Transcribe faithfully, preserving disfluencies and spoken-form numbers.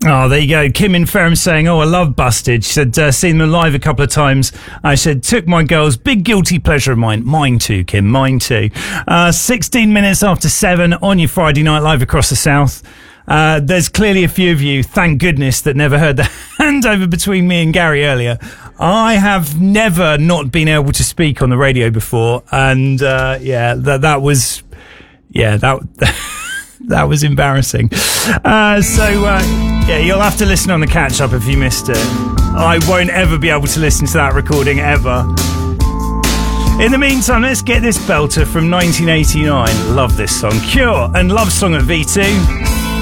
Oh, there you go. Kim in Ferrum saying, oh, I love Busted. She said, uh, seen them live a couple of times. I said, took my girls. Big guilty pleasure of mine. Mine too, Kim. Mine too. Uh, sixteen minutes after seven on your Friday night live across the South. Uh, there's clearly a few of you, thank goodness, that never heard the handover between me and Gary earlier. I have never not been able to speak on the radio before. And, uh, yeah, that, that was, yeah, that, that was embarrassing. Uh, so, uh, yeah, you'll have to listen on the catch up if you missed it. I won't ever be able to listen to that recording ever. In the meantime, let's get this belter from nineteen eighty-nine. Love this song. Cure and Love Song at V two.